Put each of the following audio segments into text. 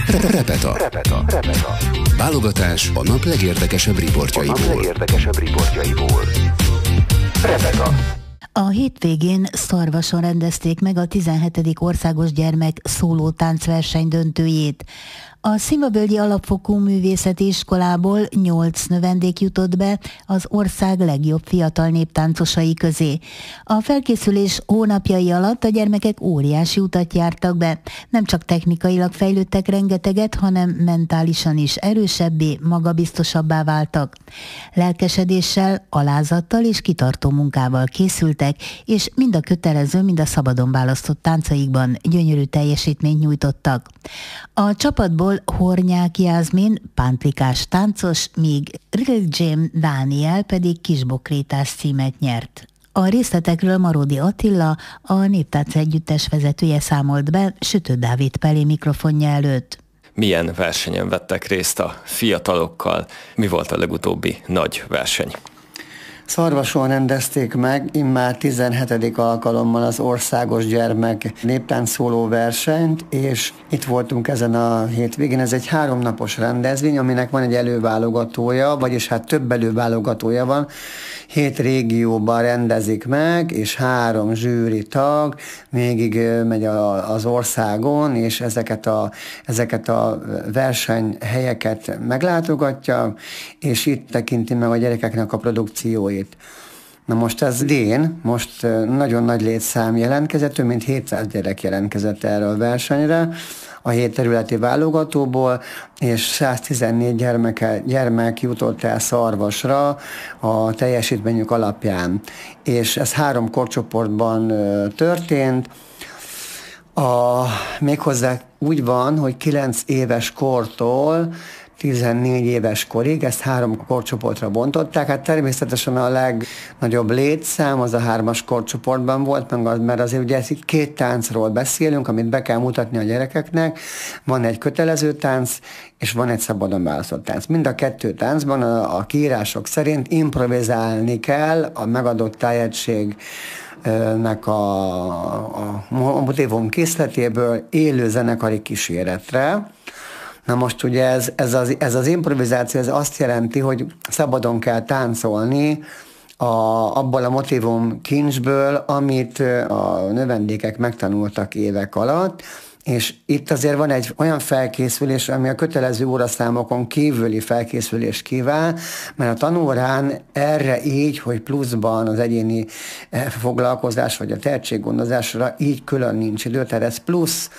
Repeta. Válogatás a nap legérdekesebb riportjaiból. Repeta. A hétvégén Szarvason rendezték meg a 17. országos gyermek szóló táncverseny döntőjét. A Szimavölgyi Alapfokú Művészeti Iskolából 8 növendék jutott be az ország legjobb fiatal néptáncosai közé. A felkészülés hónapjai alatt a gyermekek óriási utat jártak be. Nem csak technikailag fejlődtek rengeteget, hanem mentálisan is erősebbé, magabiztosabbá váltak. Lelkesedéssel, alázattal és kitartó munkával készültek, és mind a kötelező, mind a szabadon választott táncaikban gyönyörű teljesítményt nyújtottak. A csapatból Hornyák Jászmin pántlikás táncos, míg Rildzsém Dániel pedig kisbokrétás címet nyert. A részletekről Marodi Attila, a Néptánc Együttes vezetője számolt be Sütő Dávid Pelé mikrofonja előtt. Milyen versenyen vettek részt a fiatalokkal? Mi volt a legutóbbi nagy verseny? Szarvason rendezték meg immár 17. alkalommal az országos gyermek néptáncoló versenyt, és itt voltunk ezen a hétvégén. Ez egy 3 napos rendezvény, aminek van egy előválogatója, vagyis hát több előválogatója van. 7 régióban rendezik meg, és 3 zsűri tag végig megy az országon, és ezeket a versenyhelyeket meglátogatja, és itt tekinti meg a gyerekeknek a produkcióit. Na most ez idén, most nagyon nagy létszám jelentkezett, több mint 700 gyerek jelentkezett erre a versenyre, a 7 területi válogatóból, és 114 gyermek jutott el Szarvasra a teljesítményük alapján. És ez 3 korcsoportban történt. Méghozzá úgy van, hogy 9 éves kortól 14 éves korig, ezt 3 korcsoportra bontották. Hát természetesen a legnagyobb létszám az a 3-as korcsoportban volt, mert azért ugye itt 2 táncról beszélünk, amit be kell mutatni a gyerekeknek. Van egy kötelező tánc, és van egy szabadon választott tánc. Mind a 2 táncban a kiírások szerint improvizálni kell a megadott tájegységnek a motívum készletéből élő zenekari kíséretre. Na most ugye ez az improvizáció ez azt jelenti, hogy szabadon kell táncolni abból a motívum kincsből, amit a növendékek megtanultak évek alatt, és itt azért van egy olyan felkészülés, ami a kötelező óraszámokon kívüli felkészülés kíván, mert a tanórán erre így, hogy pluszban az egyéni foglalkozás vagy a tehetséggondozásra így külön nincs idő, tehát ez plusz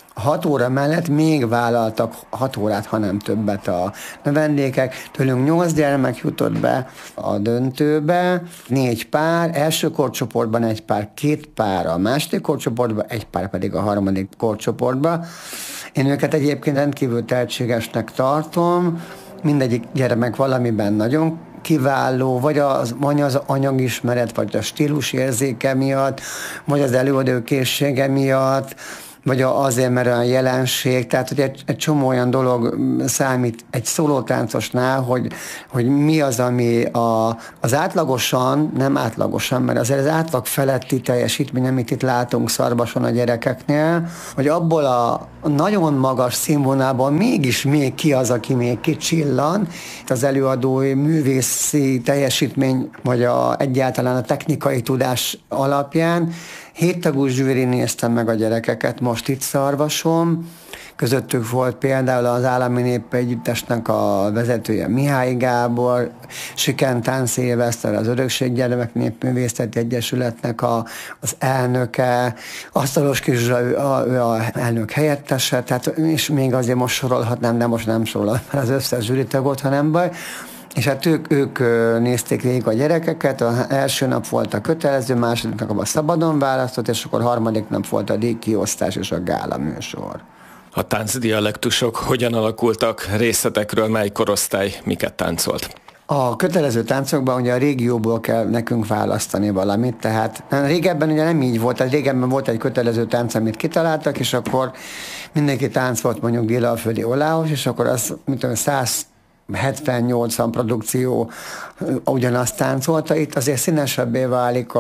6 óra mellett még vállaltak 6 órát, hanem többet a növendékek. Tőlünk 8 gyermek jutott be a döntőbe, 4 pár, első korcsoportban 1 pár, 2 pár a második korcsoportban, 1 pár pedig a harmadik korcsoportban. Én őket egyébként rendkívül tehetségesnek tartom, mindegyik gyermek valamiben nagyon kiváló, vagy az anyagismeret, vagy a stílusérzéke miatt, vagy az előadókészsége miatt, vagy azért, mert olyan jelenség, tehát hogy egy csomó olyan dolog számít egy szólótáncosnál, hogy mi az, ami az átlagosan, nem átlagosan, mert azért az átlag feletti teljesítmény, amit itt látunk Szarvason a gyerekeknél, hogy abból a nagyon magas színvonalból mégis még ki az, aki még kicsillan, az előadói művészi teljesítmény, vagy egyáltalán a technikai tudás alapján. 7 tagú zsűri néztem meg a gyerekeket most itt Szarvason. Közöttük volt például az Állami Népegyüttesnek a vezetője Mihály Gábor, Siken Tánszilveszter, az Örökség Gyermek Népművészeti Egyesületnek az elnöke, Asztalos Kizsra, ő a elnök helyettese, tehát, és még azért most sorolhatnám, de most nem sorolom az összes zsűritagot, ha nem baj. És hát ők nézték végig a gyerekeket, az első nap volt a kötelező, második nap a szabadon választott, és akkor harmadik nap volt a díjkiosztás és a gála műsor. A táncdialektusok hogyan alakultak, részletekről mely korosztály miket táncolt? A kötelező táncokban ugye a régióból kell nekünk választani valamit, tehát régebben ugye nem így volt, tehát régebben volt egy kötelező tánc, amit kitaláltak, és akkor mindenki táncolt mondjuk Délalföldi Olához, és akkor az 100 70-80 produkció ugyanazt táncolta, itt azért színesebbé válik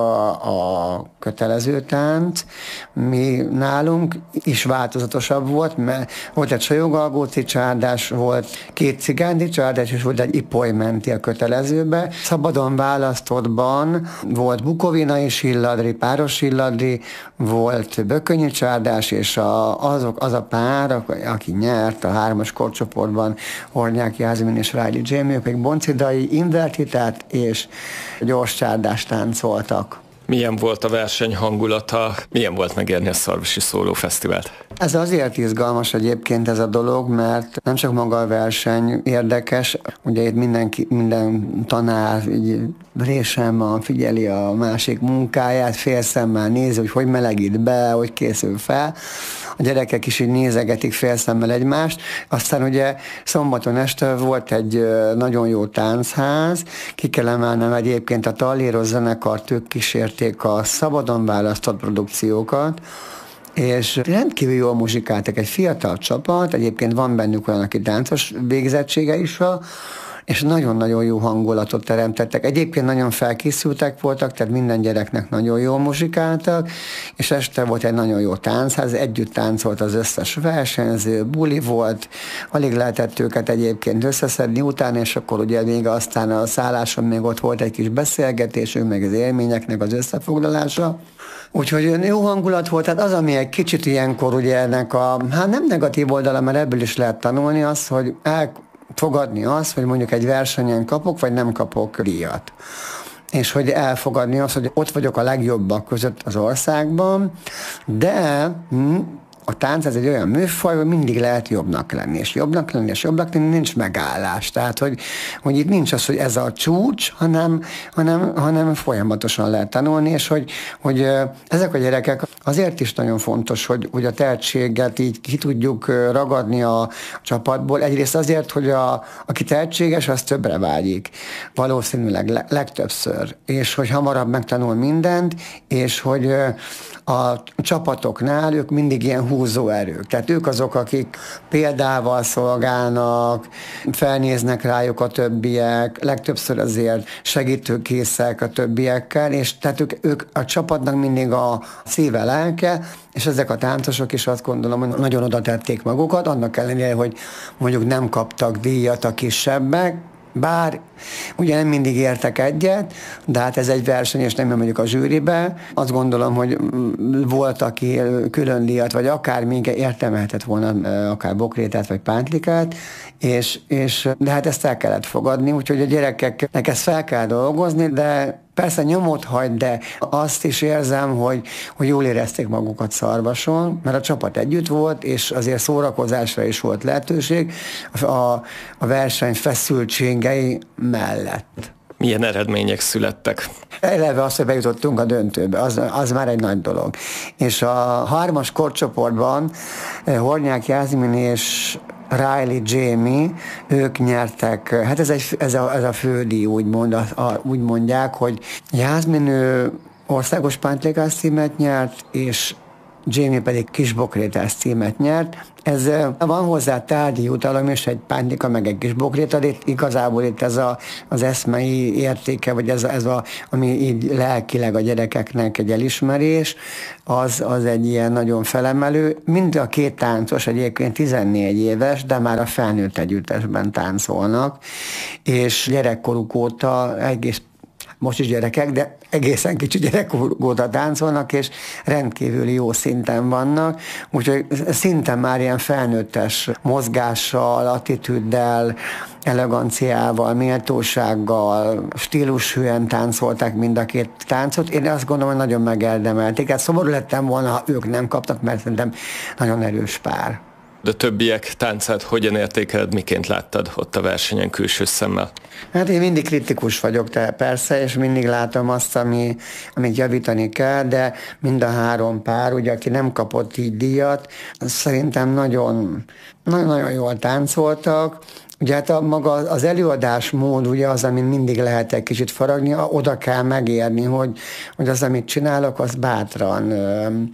a kötelező tánc. Mi nálunk is változatosabb volt, mert volt egy sajogalgóci csárdás, volt 2 cigányi csárdás, és volt egy ipolymenti a kötelezőbe. Szabadon választottban volt bukovinai silladri, páros silladri, volt bökönyi csárdás, és az a pár, aki nyert a 3-as korcsoportban, Hornyák Jászmin és Riley Jamie, ők még boncidai, invertitát és gyors csárdást táncoltak. Milyen volt a verseny hangulata? Milyen volt megérni a Szarvasi Szóló Fesztivált? Ez azért izgalmas egyébként ez a dolog, mert nem csak maga a verseny érdekes, ugye itt minden tanár így résen figyeli a másik munkáját, félszemmel nézi, hogy melegít be, hogy készül fel. A gyerekek is így nézegetik félszemmel egymást. Aztán ugye szombaton este volt egy nagyon jó táncház, ki kell emelnem egyébként a Talléros zenekart, ők kísérték a szabadon választott produkciókat, és rendkívül jól muzsikáltak, egy fiatal csapat, egyébként van bennük olyan, aki táncos végzettsége is van, és nagyon-nagyon jó hangulatot teremtettek. Egyébként nagyon felkészültek voltak, tehát minden gyereknek nagyon jól muzsikáltak, és este volt egy nagyon jó táncház, együtt táncolt az összes versenyző, buli volt, alig lehetett őket egyébként összeszedni utána, és akkor ugye még aztán a szálláson még ott volt egy kis beszélgetésünk, meg az élményeknek az összefoglalása. Úgyhogy jó hangulat volt, tehát az, ami egy kicsit ilyenkor ugye ennek nem negatív oldala, mert ebből is lehet tanulni az, hogy elfogadni azt, hogy mondjuk egy versenyen kapok, vagy nem kapok díjat. És hogy elfogadni azt, hogy ott vagyok a legjobbak között az országban, de a tánc ez egy olyan műfaj, hogy mindig lehet jobbnak lenni, és jobbnak lenni, és jobbnak lenni, nincs megállás. Tehát, hogy itt nincs az, hogy ez a csúcs, hanem folyamatosan lehet tanulni, és hogy ezek a gyerekek azért is nagyon fontos, hogy a tehetséget így ki tudjuk ragadni a csapatból. Egyrészt azért, hogy aki tehetséges, az többre vágyik. Valószínűleg legtöbbször. És hogy hamarabb megtanul mindent, és hogy a csapatoknál ők mindig ilyen húzóerők. Tehát ők azok, akik példával szolgálnak, felnéznek rájuk a többiek, legtöbbször azért segítőkészek a többiekkel, és tehát ők a csapatnak mindig a szíve, lelke, és ezek a táncosok is azt gondolom, hogy nagyon oda tették magukat, annak ellenére, hogy mondjuk nem kaptak díjat a kisebbek, bár ugye nem mindig értek egyet, de hát ez egy verseny, és nem mondjuk a zsűribe. Azt gondolom, hogy volt, aki külön díjat, vagy akár még értemelhetett volna akár bokrétát, vagy pántlikát, de hát ezt el kellett fogadni, úgyhogy a gyerekeknek ezt fel kell dolgozni, de persze nyomot hagy, de azt is érzem, hogy jól érezték magukat Szarvason, mert a csapat együtt volt, és azért szórakozásra is volt lehetőség a verseny feszültségei mellett. Milyen eredmények születtek? Eleve azt, hogy bejutottunk a döntőbe, az már egy nagy dolog. És a 3-as korcsoportban Hornyák Jászmin és Riley Jamie, ők nyertek, hát ez a fődíj, úgy mondják, hogy Jászmin országos pántlikás címet nyert, és Jamie pedig kisbokrétás címet nyert. Ez van hozzá tárgyi jutalom, és egy pántlika, meg egy kisbokréta, de igazából itt ez az eszmei értéke, vagy ami így lelkileg a gyerekeknek egy elismerés, az egy ilyen nagyon felemelő. Mind a 2 táncos egyébként 14 éves, de már a felnőtt együttesben táncolnak, és gyerekkoruk óta most is gyerekek, de egészen kicsi gyerekkoruk óta táncolnak, és rendkívüli jó szinten vannak, úgyhogy szinten már ilyen felnőttes mozgással, attitűddel, eleganciával, méltósággal, stílushűen táncolták mind a 2 táncot. Én azt gondolom, hogy nagyon megérdemelték. Hát szomorú lettem volna, ha ők nem kaptak, mert szerintem nagyon erős pár. De többiek táncát hogyan értékeled, miként láttad ott a versenyen külső szemmel? Hát én mindig kritikus vagyok, persze, és mindig látom azt, amit javítani kell, de mind a 3 pár, ugye, aki nem kapott így díjat, szerintem nagyon jól táncoltak. Ugye hát maga az előadásmód ugye az, amin mindig lehet egy kicsit faragni, oda kell megérni, hogy az, amit csinálok, az bátran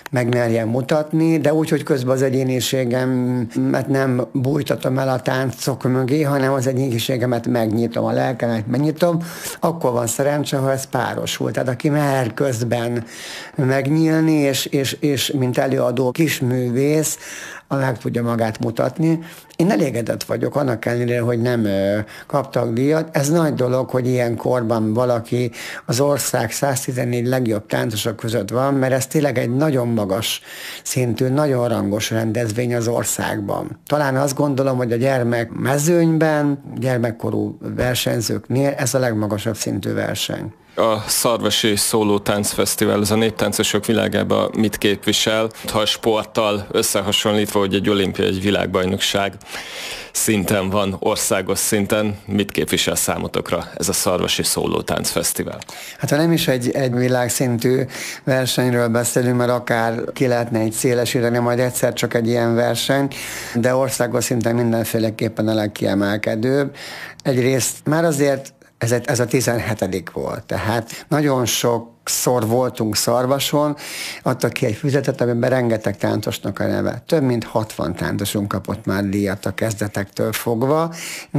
megmerjem mutatni, de úgy, hogy közben az egyéniségemet nem bújtatom el a táncok mögé, hanem az egyéniségemet megnyitom, a lelkemet megnyitom, akkor van szerencse, ha ez párosul. Tehát aki mer közben megnyílni, és mint előadó kisművész, meg tudja magát mutatni. Én elégedett vagyok, annak ellenére, hogy nem kaptak díjat. Ez nagy dolog, hogy ilyen korban valaki az ország 114 legjobb táncosok között van, mert ez tényleg egy nagyon magas szintű, nagyon rangos rendezvény az országban. Talán azt gondolom, hogy a gyermekmezőnyben, gyermekkorú versenyzőknél ez a legmagasabb szintű verseny. A Szarvasi Szóló Táncfesztivál, ez a néptáncosok világában mit képvisel? Ha a sporttal összehasonlítva, hogy egy olimpia, egy világbajnokság szinten van, országos szinten, mit képvisel számotokra ez a Szarvasi Szóló Táncfesztivál? Hát ha nem is egy világszintű versenyről beszélünk, mert akár ki lehetne egy szélesíteni, majd egyszer csak egy ilyen verseny, de országos szinten mindenféleképpen a legkiemelkedőbb. Egyrészt már azért ez a 17. volt, tehát nagyon sokszor voltunk Szarvason, adtak ki egy füzetet, amiben rengeteg táncosnak a neve. Több mint 60 táncosunk kapott már díjat a kezdetektől fogva.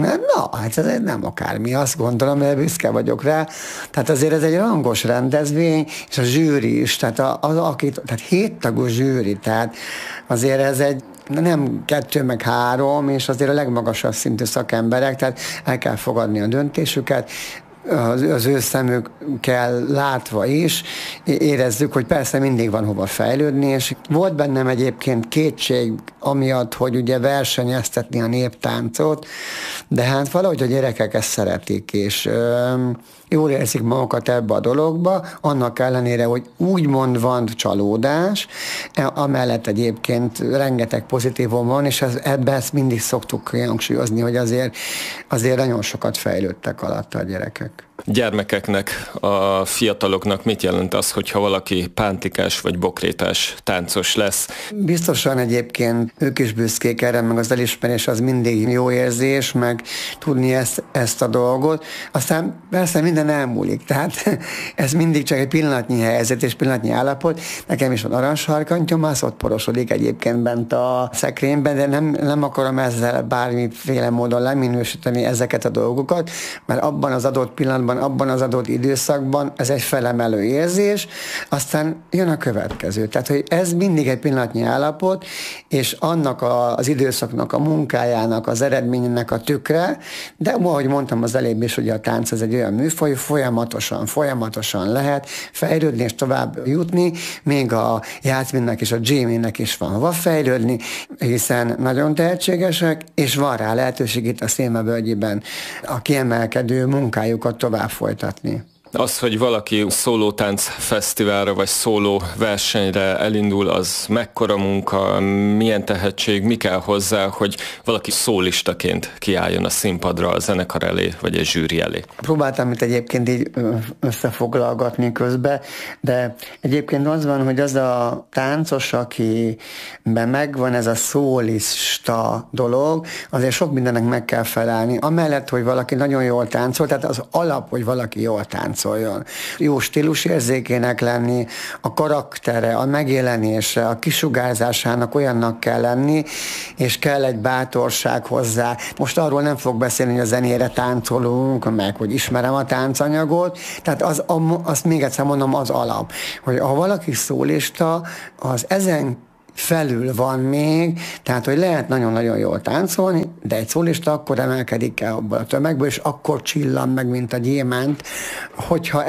Hát ez nem akármi, azt gondolom, mert büszke vagyok rá. Tehát azért ez egy rangos rendezvény, és a zsűri is, tehát 7 tagú zsűri, tehát azért ez egy nem 2 meg 3, és azért a legmagasabb szintű szakemberek, tehát el kell fogadni a döntésüket, az ő szemükkel látva is érezzük, hogy persze mindig van hova fejlődni, és volt bennem egyébként kétség amiatt, hogy ugye versenyeztetni a néptáncot, de hát valahogy a gyerekek ezt szeretik, és jól érzik magukat ebbe a dologba, annak ellenére, hogy úgymond van csalódás, amellett egyébként rengeteg pozitívum van, és ebben ezt mindig szoktuk hangsúlyozni, hogy azért nagyon sokat fejlődtek alatta a gyerekek. Gyermekeknek, a fiataloknak mit jelent az, hogyha valaki pántikás vagy bokrétás táncos lesz? Biztosan egyébként ők is büszkék erre, meg az elismerés az mindig jó érzés, meg tudni ezt a dolgot. Aztán persze minden elmúlik, tehát ez mindig csak egy pillanatnyi helyzet és pillanatnyi állapot. Nekem is van aranysarkantyom, az ott porosodik egyébként bent a szekrényben, de nem akarom ezzel bármiféle módon leminősíteni ezeket a dolgokat, mert abban az adott pillanatban, abban az adott időszakban ez egy felemelő érzés, aztán jön a következő. Tehát, hogy ez mindig egy pillanatnyi állapot, és annak az időszaknak, a munkájának, az eredményének a tükre, de ahogy mondtam az előbb is, hogy a tánc az egy olyan műfaj, folyamatosan lehet fejlődni és tovább jutni, még a Jászminnak és a Jamie-nek is van hova fejlődni, hiszen nagyon tehetségesek, és van rá lehetőség itt a Szilmavölgyiben a kiemelkedő munkájukat tovább folytatni. Az, hogy valaki szólótánc fesztiválra vagy szóló versenyre elindul, az mekkora munka, milyen tehetség, mi kell hozzá, hogy valaki szólistaként kiálljon a színpadra, a zenekar elé, vagy a zsűri elé? Próbáltam itt egyébként így összefoglalgatni közben, de egyébként az van, hogy az a táncos, akiben megvan ez a szólista dolog, azért sok mindennek meg kell felelni. Amellett, hogy valaki nagyon jól táncol, tehát az alap, hogy valaki jól táncol. Jó stílusérzékének lenni, a karaktere, a megjelenése, a kisugárzásának olyannak kell lenni, és kell egy bátorság hozzá. Most arról nem fog beszélni, hogy a zenére táncolunk, meg hogy ismerem a táncanyagot, tehát azt még egyszer mondom, az alap, hogy ha valaki szólista, az ezen felül van még, tehát, hogy lehet nagyon-nagyon jól táncolni, de egy szólista akkor emelkedik el abból a tömegből, és akkor csillan meg, mint a gyémánt, hogyha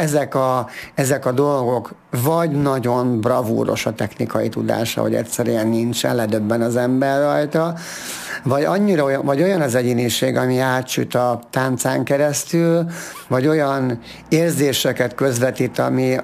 ezek a dolgok vagy nagyon bravúros a technikai tudása, hogy egyszerűen nincsen, ledöbben az ember rajta, vagy olyan az egyéniség, ami átsüt a táncán keresztül, vagy olyan érzéseket közvetít,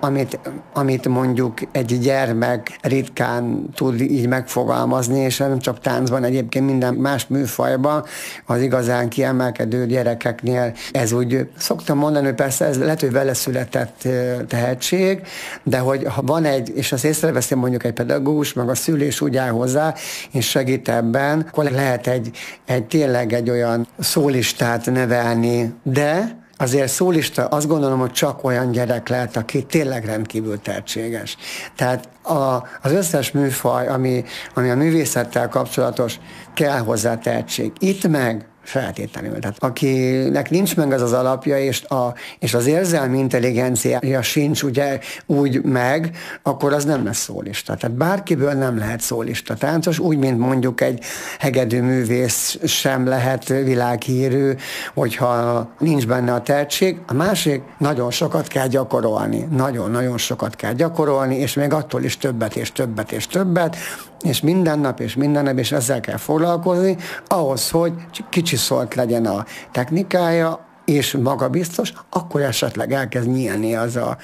amit mondjuk egy gyermek ritkán tud így megfogalmazni, és nem csak táncban, egyébként minden más műfajban, az igazán kiemelkedő gyerekeknél. Ez úgy szoktam mondani, hogy persze ez lehet, hogy vele született tehetség, de hogy ha van és azt észreveszi mondjuk egy pedagógus, meg a szülés úgy áll hozzá, és segít ebben, akkor lehet tényleg egy olyan szólistát nevelni, de azért szólista, azt gondolom, hogy csak olyan gyerek lehet, aki tényleg rendkívül tehetséges. Tehát Az összes műfaj, ami a művészettel kapcsolatos, kell hozzá tehetség. Itt meg feltétlenül. Tehát akinek nincs meg az alapja, és az érzelmi intelligenciája sincs ugye úgy meg, akkor az nem lesz szólista. Tehát bárkiből nem lehet szólista táncos, úgy, mint mondjuk egy hegedű művész sem lehet világhírű, hogyha nincs benne a tehetség. A másik, nagyon sokat kell gyakorolni. Nagyon-nagyon sokat kell gyakorolni, és még attól is többet, és minden nap, és ezzel kell foglalkozni, ahhoz, hogy kicsiszolt legyen a technikája, és magabiztos, akkor esetleg elkezd nyílni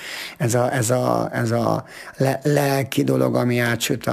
ez a lelki dolog, ami átsüt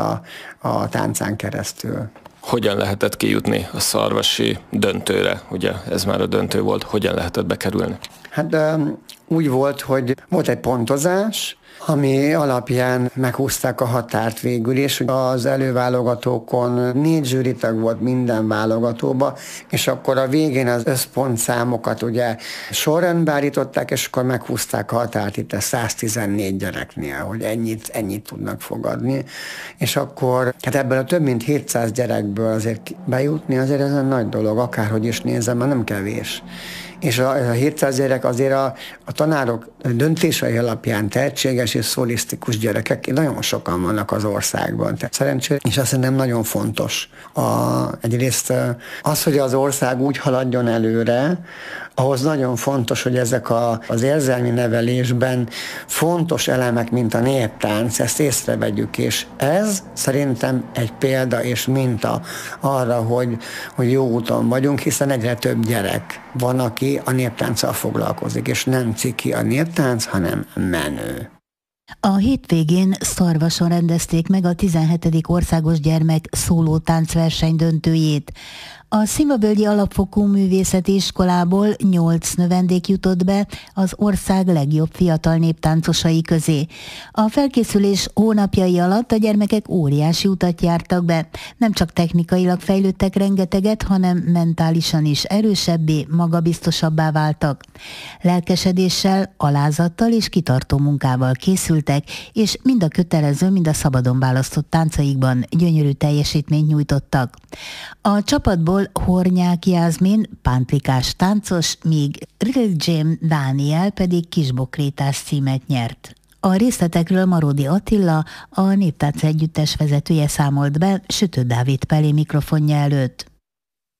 a táncán keresztül. Hogyan lehetett kijutni a szarvasi döntőre? Ugye ez már a döntő volt. Hogyan lehetett bekerülni? Hát úgy volt, hogy volt egy pontozás, ami alapján meghúzták a határt végül, és az előválogatókon 4 zsűritag volt minden válogatóba, és akkor a végén az összpontszámokat ugye sorrendbe állították, és akkor meghúzták a határt itt a 114 gyereknél, hogy ennyit tudnak fogadni. És akkor hát ebből a több mint 700 gyerekből azért bejutni, azért ez egy nagy dolog, akárhogy is nézem, mert nem kevés. És a 700 gyerek azért a tanárok döntései alapján tehetséges és szolisztikus gyerekek nagyon sokan vannak az országban. Tehát szerencsére, és azt szerintem nagyon fontos. Egyrészt az, hogy az ország úgy haladjon előre, ahhoz nagyon fontos, hogy ezek az érzelmi nevelésben fontos elemek, mint a néptánc, ezt észrevegyük, és ez szerintem egy példa és minta arra, hogy jó úton vagyunk, hiszen egyre több gyerek van, aki a néptánccal foglalkozik, és nem ciki a néptánc, hanem menő. A hétvégén Szarvason rendezték meg a 17. országos gyermek szóló táncverseny döntőjét. A Szimavölgyi Alapfokú Művészeti Iskolából 8 növendék jutott be az ország legjobb fiatal néptáncosai közé. A felkészülés hónapjai alatt a gyermekek óriási utat jártak be. Nem csak technikailag fejlődtek rengeteget, hanem mentálisan is erősebbé, magabiztosabbá váltak. Lelkesedéssel, alázattal és kitartó munkával készültek, és mind a kötelező, mind a szabadon választott táncaikban gyönyörű teljesítményt nyújtottak. A csapatból Hornyák Jászmin pántlikás táncos, míg Rildzsém Dániel pedig kisbokrétás címet nyert. A részletekről Marodi Attila, a Néptánc Együttes vezetője számolt be Sütő Dávid Pelé mikrofonja előtt.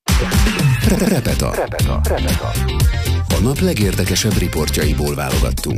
Repeta. A nap legérdekesebb riportjaiból válogattunk.